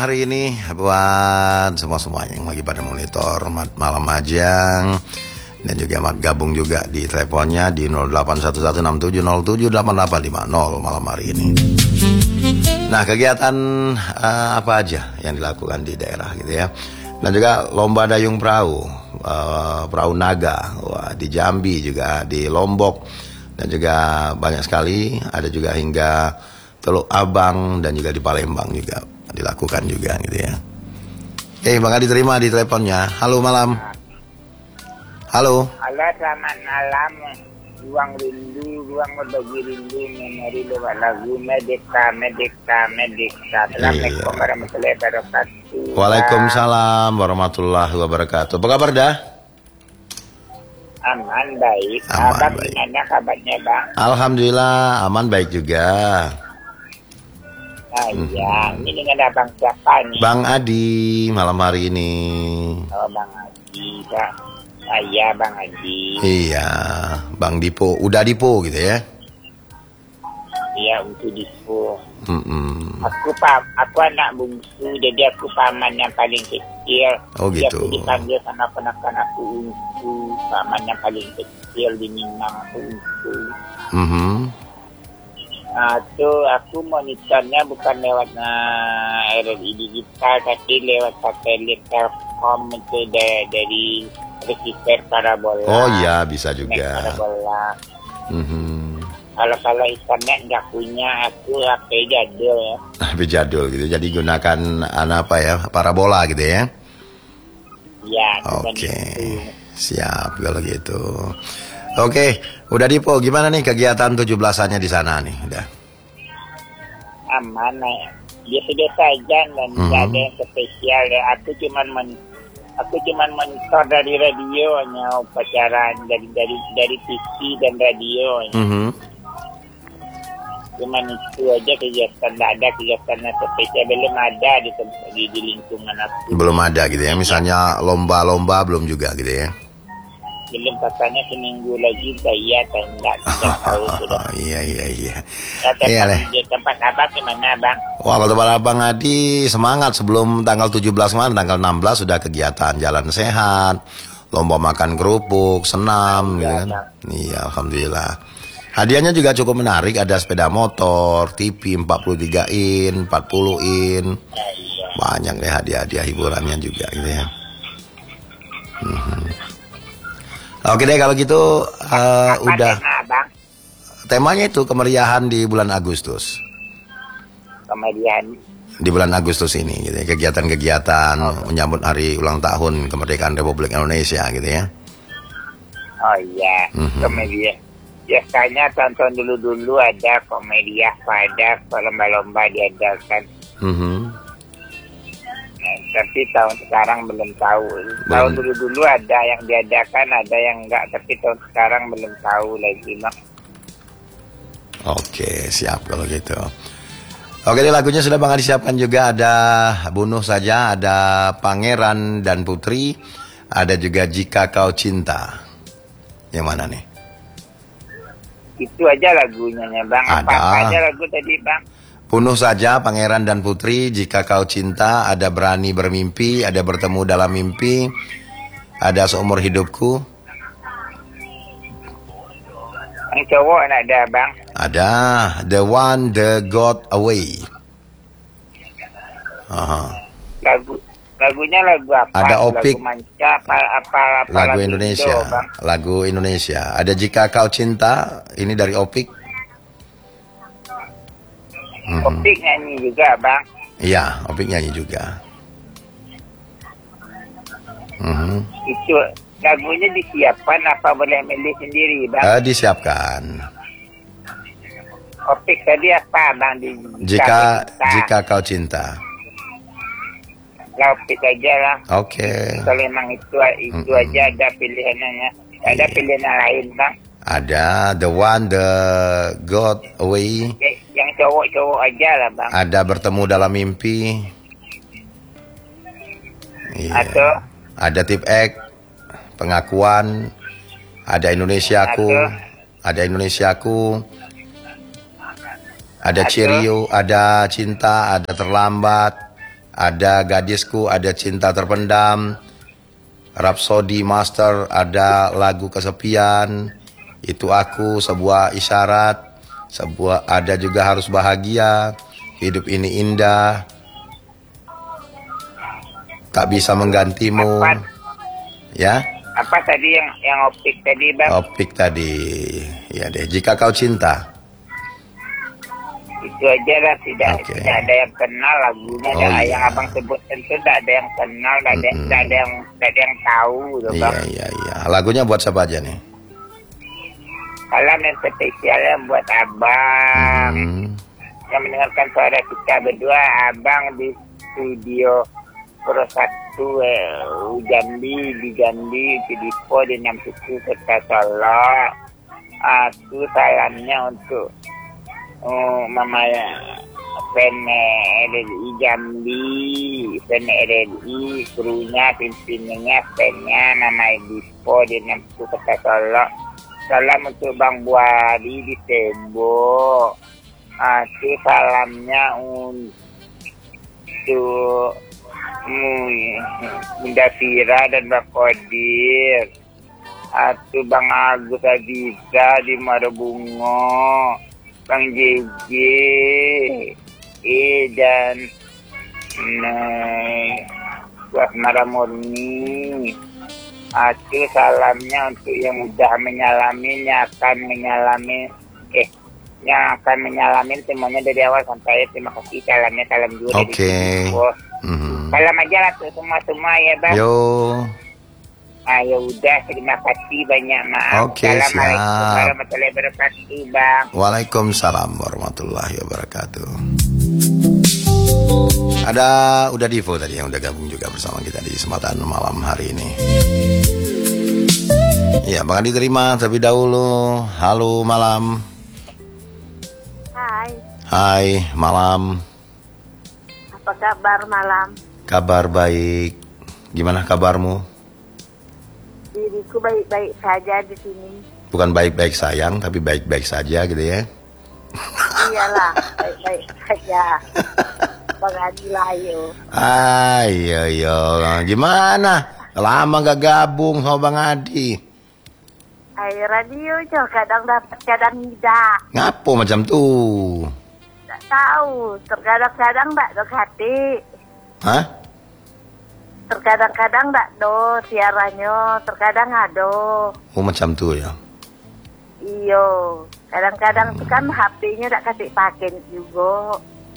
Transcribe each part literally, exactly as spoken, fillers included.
Hari ini buat semua-semuanya yang lagi pada monitor Malam Majang dan juga gabung juga di teleponnya di nol delapan satu satu enam tujuh nol tujuh delapan delapan lima nol malam hari ini. Nah, kegiatan uh, apa aja yang dilakukan di daerah gitu ya. Dan juga lomba dayung perahu, uh, perahu naga, wah, di Jambi juga, di Lombok, dan juga banyak sekali, ada juga hingga Teluk Abang dan juga di Palembang juga dilakukan juga gitu ya. Oke, Bang Adi terima di teleponnya. Halo malam. Halo. Halo, selamat malam. Ruang rindu, ruang berbagi rindu, memori lewat lagu Medika, Medika, Medika. Assalamualaikum warahmatullahi wabarakatuh. Waalaikumsalam warahmatullahi wabarakatuh. Apa kabar dah? Aman, baik. Aman, Abang baik. gimana kabarnya, Bang? Alhamdulillah, aman baik juga. Nah, iya. Ini dengan abang siapa nih? Bang Adi malam hari ini. Oh, Bang Adi, Bang. Ah, iya, Bang Adi. Iya, Bang Dipo, udah Dipo gitu ya. Iya, untuk Dipo. Mm-mm. Aku pam, aku anak bungsu, jadi aku paman yang paling kecil. Oh, Jadi gitu. aku dipanggil sama ponakan aku Unsu, paman yang paling kecil di Minang, aku Unsu. Mhm. Nah, itu aku monitornya bukan lewat nah, R R I digital, tapi lewat satelit Telkom itu dari, dari receiver parabola. Oh iya, bisa Connect juga. parabola. Mhm. Kalau kalau internet nggak punya, aku H P jadul ya. H P jadul gitu. Jadi gunakan anak apa ya? Parabola gitu ya. Iya. cuman Oke. itu. Siap kalau gitu. Oke, udah Dipo, gimana nih kegiatan tujuh belasannya di sana nih? Udah. Aman ya. Biasa-biasa aja dan Mhm. nggak ada yang spesial ya. Aku cuman men, aku cuman monitor dari radio hanya upacara dari dari dari T V dan radio. Ya. Mhm. Cuman itu aja kegiatan, nggak ada kegiatan yang spesial, belum ada di, di, di lingkungan aku. Belum ada gitu ya. Misalnya lomba-lomba belum juga gitu ya. Belum, katanya seminggu lagi saya atau enggak, tidak tahu sudah. Oh, iya iya iya. Nah, tempat, Iya, Leh. di tempat abang gimana, Bang? Wah, kalau tempat Abang Adi semangat sebelum tanggal tujuh belas kemarin, tanggal enam belas sudah kegiatan jalan sehat, lomba makan kerupuk, senam gitu kan. Iya, alhamdulillah. Hadiahnya juga cukup menarik, ada sepeda motor, T V empat puluh tiga in, empat puluh in. Ya, iya. Banyak deh hadiah-hadiah hiburannya juga gitu ya. Mhm. Oke deh kalau gitu uh, Apa udah tema, Bang? temanya itu kemeriahan di bulan Agustus. Kemudian, Di bulan Agustus ini gitu ya, kegiatan-kegiatan menyambut hari ulang tahun kemerdekaan Republik Indonesia gitu ya. oh iya, Mhm. komedia. Biasanya tahun-tahun dulu-dulu ada komedia pada lomba-lomba diadakan. Mhm. Nah, tapi tahun sekarang belum tahu. Tahun dulu-dulu ada yang diadakan, ada yang enggak. Tapi tahun sekarang belum tahu lagi, Bang. Oke, siap kalau gitu. Oke, deh, lagunya sudah Bang Adi siapkan juga, ada Bunuh Saja, ada Pangeran dan Putri, ada juga Jika Kau Cinta. Yang mana nih? Itu aja lagunya, ya, Bang. Ada. Apa aja lagu tadi, Bang? Bunuh Saja, Pangeran dan Putri, Jika Kau Cinta, ada Berani Bermimpi, ada Bertemu Dalam Mimpi, ada Seumur Hidupku, Yang cowok ada, Bang. ada The One The Got Away. Aha. Lagu lagunya lagu apa? Ada Opik. Lagu manca apa apa, apa Lagu Indonesia, Indo, Bang? lagu Indonesia. Ada Jika Kau Cinta, ini dari Opik. Mhm. Opik nyanyi juga, Bang. Iya, Opik nyanyi juga. Mhm. Itu lagunya disiapkan apa boleh milih sendiri, Bang? Eh, disiapkan. Opik tadi apa, Bang? Di Jika Cinta. Jika Kau Cinta. Lah, Opik aja lah. Oke. Kalau memang itu itu Mm-mm. aja ada pilihannya. Ada Iya. pilihan yang lain, Bang. Ada The One The Got Away. Ya, yang cowok-cowok aja lah, Bang. Ada Bertemu Dalam Mimpi. Iya. Atau Ada Tip X, Pengakuan. Ada Indonesiaku. Atau? Ada Indonesiaku. Ada Atau? Cheerio, ada Cinta, ada Terlambat. ada Gadisku, ada Cinta Terpendam, Rhapsody Master, ada Lagu Kesepian, Itu Aku, Sebuah Isyarat, sebuah ada juga Harus Bahagia, Hidup Ini Indah, Tak Bisa Menggantimu. Apa, ya. Apa tadi yang yang opik tadi, Bang? Opik tadi. Ya deh, Jika Kau Cinta. Itu aja lah, tidak, Okay. tidak ada yang kenal lagunya. Oh, ada, iya. Yang abang sebut tentu tidak ada yang kenal, tidak ada, Mm-mm. tidak ada yang tidak ada yang tahu, gitu, Iya, Bang. iya, iya. Lagunya buat siapa aja nih? Kalau yang spesialnya buat abang Hmm. yang mendengarkan suara kita berdua, abang di studio Pro satu eh, Jambi, di Jambi, di Dipo, di enam suku Kota Solo. Aku salamnya untuk uh, mama fan R R I Jambi, fan R R I, krunya, pimpinannya, fannya, nama Dipo di enam suku Kota Solo. Salam untuk Bang Buari di Tembok. Aku salamnya untuk Bunda Fira dan Bang Kodir. Aku Bang Agus Adiza di Marabungo. Bang J J. E dan nah, Buat Maramurni. Aku salamnya untuk yang udah menyalami, yang akan menyalami, eh, yang akan menyalami semuanya dari awal sampai akhir. Terima kasih, salamnya salam dulu. Oke. Mhm. Salam aja lah tuh semua-semua ya, Bang. Yo. Ah, ya udah, terima kasih banyak, maaf. Oke, Assalamualaikum siap. warahmatullahi wabarakatuh, Bang. Waalaikumsalam warahmatullahi wabarakatuh. Ada udah Divo tadi yang udah gabung juga bersama kita di kesempatan malam hari ini. Iya, Bang Adi terima terlebih dahulu. Halo malam. Hai, Hai malam. apa kabar malam? Kabar baik. Gimana kabarmu? Diriku baik-baik saja di sini. Bukan baik-baik sayang, tapi baik-baik saja gitu ya. Iyalah, baik-baik saja. Bang Adi Layo. Ah, iya iya. Gimana? Lama gak gabung sama Bang Adi. Air radio jo, kadang dapat, kadang tidak. Ngapo macam tuh? Tak tahu, terkadang-kadang tak do hati. Hah? Terkadang-kadang tak do siarannya, terkadang ado. Oh macam tuh ya. Iyo, kadang-kadang tuh kan H P-nya tak kasih pakai juga.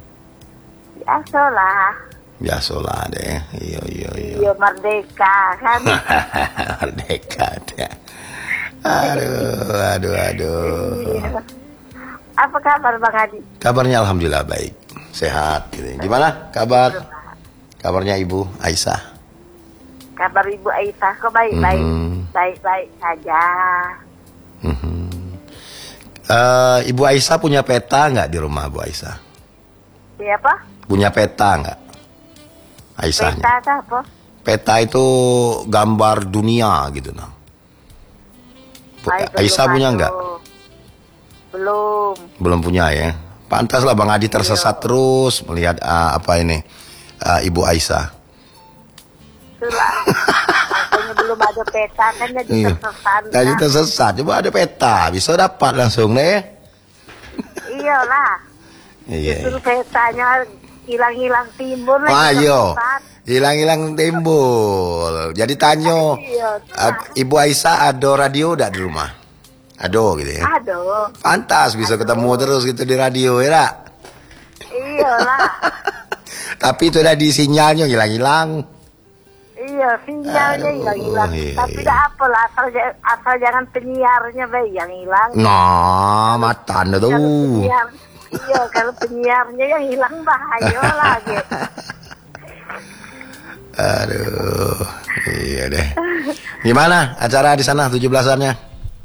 Biasalah. Biasalah deh. Iya iya iya. Iyo, merdeka kan. Merdeka deh. Aduh, aduh, aduh. Iya. Apa kabar Bang Adi? Kabarnya alhamdulillah baik, sehat. Gitu. Gimana kabar? Kabarnya Ibu Aisyah? Kabar Ibu Aisyah kok baik-baik, Mhm. baik-baik saja. Mhm. Eh, Ibu Aisyah punya peta nggak di rumah Bu Aisyah? Siapa? Punya peta nggak? Aisyahnya. Peta atau apa? Peta itu gambar dunia gitu nah. Bu- Ay, belum Aisyah punya ada. nggak? Belum. Belum punya ya. Pantas lah Bang Adi tersesat terus melihat ah, apa ini ah, Ibu Aisyah. Itulah. Makanya belum ada peta kan jadi Iya. tersesat. Tadi tersesat. Coba ada peta, bisa dapat langsung deh. Iyalah. Iya. Justru petanya hilang-hilang timbul lagi Wah, yo. tersesat. Hilang-hilang timbul. Jadi tanyo, Iya, ah, Ibu Aisyah ada radio udah di rumah? Ada gitu ya. Aduh. Pantas bisa ketemu terus gitu di radio ya. Tak? Iyalah. Tapi itu udah di sinyalnya hilang-hilang. Iya, sinyalnya Aduh, hilang-hilang. iya, Tapi iya. tidak apalah, asal, ja- asal jangan penyiarnya baik yang hilang. Nah, mata anda Kalau tuh. penyiar, iya, kalau penyiarnya yang hilang bahaya lagi. Aduh, iya deh. Gimana acara di sana tujuh belasannya?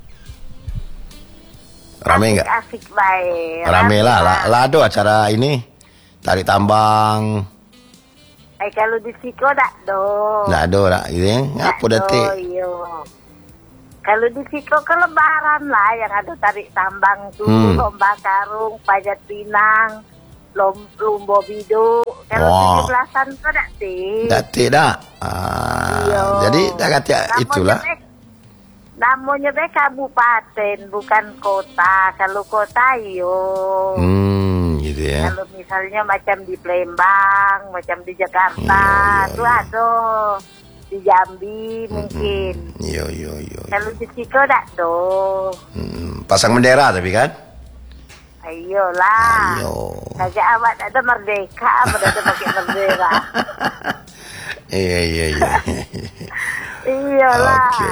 Rame nggak? Asik baik. Rame lah, lah, lah ada acara ini tarik tambang. Eh kalau di Siko tak do. Nggak ada lah, gitu ya? Ngapo detik? Iya. Kalau di Siko ke lebaran lah yang ada tarik tambang tuh, Hmm. lomba karung, pajat pinang. lom, lumba bidu. Kalau Wah. tujuh belasan tuh tak sih. Tak tidak. Ah, Iya. jadi dah kata itulah. Namanya, namanya be kabupaten bukan kota. Kalau kota yo. Hmm, gitu ya. Kalau misalnya macam di Palembang, macam di Jakarta, Iya, iya, tuh iya. ada di Jambi mungkin. Iya, iya, iya. Kalau di Siko tak tuh. Hmm, pasang bendera tapi kan? Ayolah. Ayo. Kagak awak ada merdeka, ada pakai bendera. Iya, iya, iya. Iyalah. Oke.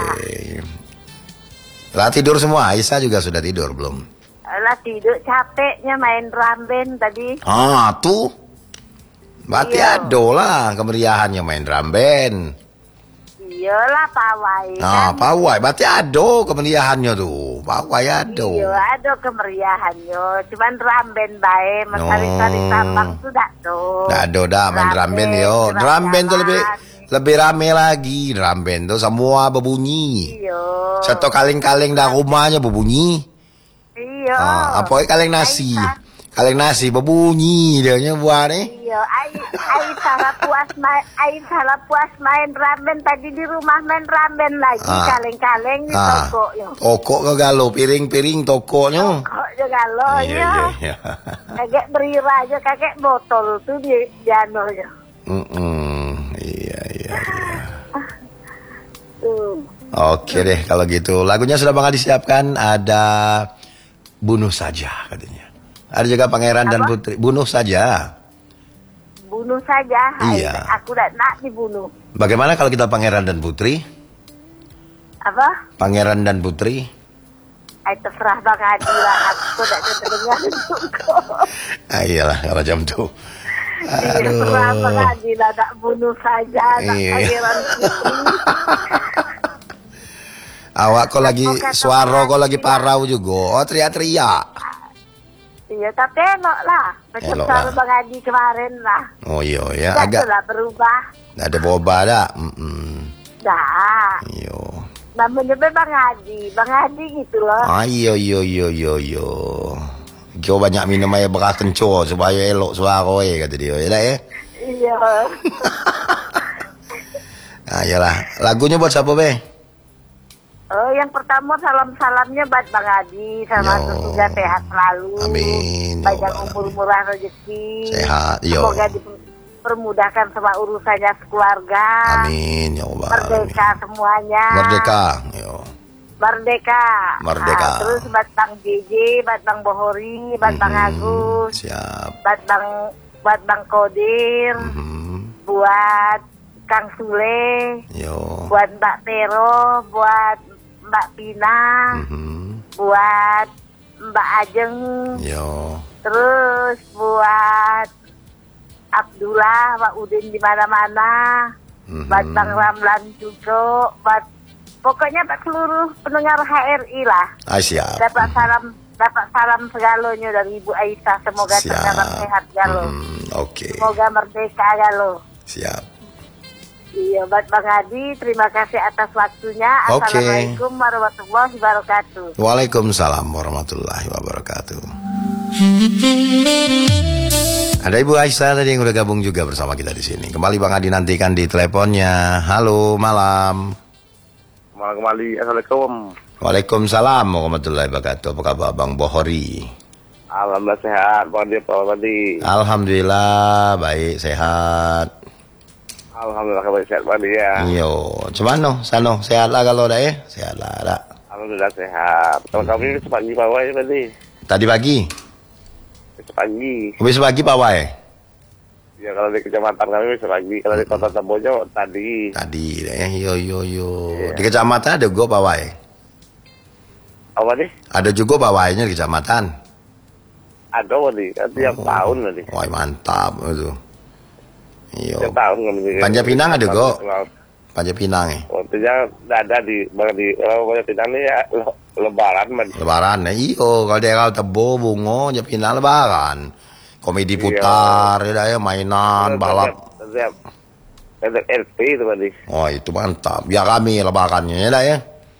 Lah tidur semua, Aisyah juga sudah tidur belum? Lah tidur capeknya main drum band tadi. Ah, tuh. Berarti Iya. ada lah kemeriahannya main drum band. Iyalah pawai Nah, kan. pawai berarti ada kemeriahannya tuh. Pawai ada. Iya, ada kemeriahannya. Cuman drum band bae, mentari-tari Oh. tambang tuh dak tuh. Nggak ada dah main drum band yo. Drum band tuh lebih lebih rame lagi. Drum band tuh semua berbunyi. Iya. Satu kaleng-kaleng dah rumahnya berbunyi. Iya. Ah, apa kaleng nasi? Aisyah. Kaleng nasi berbunyi dia nya buat eh. Iya, ai ai salah puas main, ai salah puas main drum band tadi di rumah main drum band lagi Ah. kaleng-kaleng di Ah, toko yo. toko ke galo, piring-piring tokonya. Kok juga lo Iya, ya. iya, iya. Kakek berira aja kakek botol tuh di piano ya. Mm-mm. Iya, iya, iya. Tuh. Oke deh kalau gitu. Lagunya sudah Bang Adi siapkan. Ada Bunuh Saja katanya. Ada juga Pangeran dan Apa? Putri. Bunuh Saja. Bunuh saja. Iya. Ai, aku tidak nak dibunuh. Bagaimana kalau kita Pangeran dan Putri? Apa? Pangeran dan Putri. Ai terserah Bang Adi lah. Aku tidak terdengar juga. Ah, iyalah kalau jam tuh. Iya, terserah Bang Aduh. Adi lah. Tak bunuh saja. Tak Iya. pangeran putri. Awak kok lagi Bukan suara sama kok lagi lagi. parau juga. Oh teriak-teriak. Iya, tapi enak lah. Macam Elok cara lah. Bang Adi kemarin lah. Oh iya ya Tak agak lah berubah. ada boba dah. Mm-mm. Dah. Iyo. Namanya be Bang Adi. Bang Adi gitu loh. Ah iyo iyo iyo iyo iyo. Kau banyak minum air beras kencur supaya elok suara eh kata dia. Ya dah eh. Iya. Ah iyalah. Lagunya buat siapa be? Oh, yang pertama salam-salamnya buat Bang Adi sama Yo. semoga sehat selalu. Amin, ya Panjang Allah. umur murah rezeki. Sehat, yo. Semoga dipermudahkan sama urusannya sekeluarga. Amin ya Allah. Merdeka Amin. semuanya. Merdeka. Yo. Merdeka. Merdeka. Ah, terus buat Bang J J, buat Bang Bohori, buat Bang Mhm. Agus, Siap. buat Bang buat Bang Kodir, Mhm. buat Kang Sule, Yo. buat Mbak Pero, buat Mbak Pina, Mhm. buat Mbak Ajeng, Yo. terus buat Abdullah, Mbak Udin di mana-mana, Mhm. buat Bang Ramlan juga, buat pokoknya buat seluruh pendengar H R I lah. Ah siap. Dapat salam, dapat salam segalanya dari Ibu Aisyah. Semoga Siap. terdapat sehat galo. Mhm. Oke. Semoga merdeka galo. Siap. Iya, buat Bang Adi, terima kasih atas waktunya. Oke. Assalamualaikum warahmatullahi wabarakatuh. Waalaikumsalam warahmatullahi wabarakatuh. Ada Ibu Aisyah tadi yang udah gabung juga bersama kita di sini. Kembali Bang Adi nantikan di teleponnya. Halo, malam. Malam kembali. Assalamualaikum. Waalaikumsalam warahmatullahi wabarakatuh. Apa kabar Bang Bohori? Alhamdulillah sehat. Bang dia Pak tadi. Alhamdulillah baik sehat. Alhamdulillah kabar sehat Bang dia. Yo, cuman no, sano sehat lah kalau dah eh, sehat lah dah. Alhamdulillah sehat. Kalau kami besok pagi pawai tadi. Tadi pagi, Besok pagi. besok pagi pawai. Ya kalau di kecamatan kami besok pagi. Kalau di kota Tambojo tadi. Tadi deh, yo yo yo. Iya. Di kecamatan ada gua pawai. Apa nih? Ada juga pawainya di kecamatan. Ada tadi. Kan tiap Oh. tahun tadi. Wah mantap itu. Yo, Tiap tahun kami. Panja Pinang ada kok. Panjang Pinang eh. Waktunya ada di bang di kalau Panja Pinang ini ya le- lebaran man. Lebaran ya, iyo. Kalau daerah Tebo, Bungo, Panjang Pinang lebaran. Komedi Iya. putar, ya dah ya, mainan, balap. Setiap setiap R P itu tadi. Oh itu mantap. Ya kami lebarannya ya dah ya.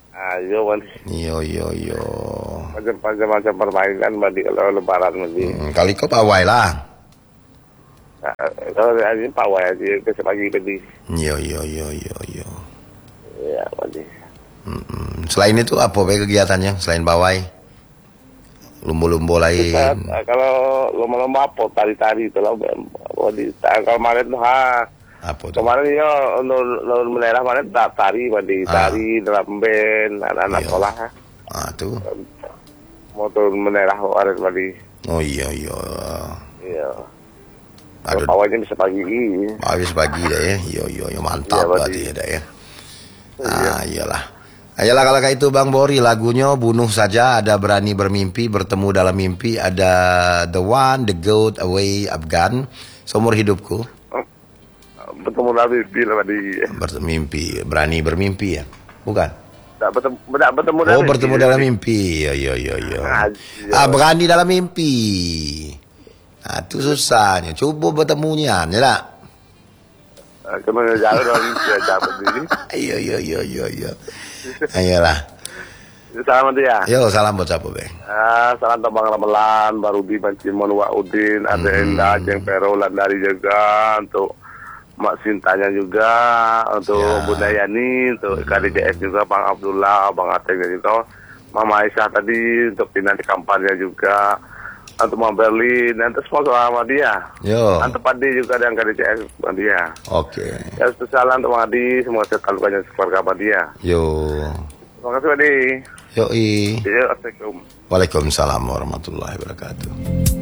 Ayo, Badi. Yo yo yo. Macam-macam permainan, Badi, kalau lebaran, Badi. Hmm, kali kau pawai lah. Nah, kalau hari ini pawai aja, besok pagi, Badi. Yo yo yo yo yo. Ya, Badi. Hmm, selain itu apa be kegiatannya selain pawai? Lumbo-lumbo lain. Kita, kalau lomba-lomba apa, tari-tari itu lah, Badi. Kalau kemarin tuh, ha. Apa tuh? Kemarin ya, Nur Menera kemarin tak tari, Badi. Ah. Tari, drum band, anak-anak Iya. sekolah. Ah tuh. Motor Menera kemarin, Badi. Oh iya iya. Iya. Aduh, Kalau pawainya bisa pagi ini. habis pagi dah ya. Yo yo yo mantap Iya, berarti Badi. ya dah ya. Ah iyalah. Ayolah kalau kayak itu Bang Bori lagunya Bunuh Saja, ada Berani Bermimpi, Bertemu Dalam Mimpi, ada The One, The Goat, Away, Afghan, Seumur Hidupku. Bertemu lagi bila tadi. Bermimpi, Berani Bermimpi ya. Bukan? Tak bertemu, tak bertemu Oh, bertemu dalam mimpi. Ya, ya, ya, ya. Ah, berani dalam mimpi. Ah, itu susahnya. Coba bertemunya, ya tak? Kemana jauh dalam dia dapat ini. Iya, iya, iya, iya, iya. Ayolah. Salam dia. Yo, salam buat siapa, Bang? Ah, salam Bang Ramelan, baru di Bancimon Waudin, ada Endah, Jeng Perolan dari juga untuk Mak Sintanya juga, untuk Ya. Bunda Yani, untuk K D J S juga, Bang Abdullah, Bang Ateng juga, Mama Aisyah tadi, untuk pindah di kampanye juga, untuk Mama Berlin, dan itu semua sama dia. Yo. Untuk Padi juga dan K D J S sama dia. Oke. Ya, spesial untuk Bang Adi, semua sehat banyak keluarga sama dia. Yo. Terima kasih, Adi. Yoi. Ya, assalamualaikum. Waalaikumsalam warahmatullahi wabarakatuh.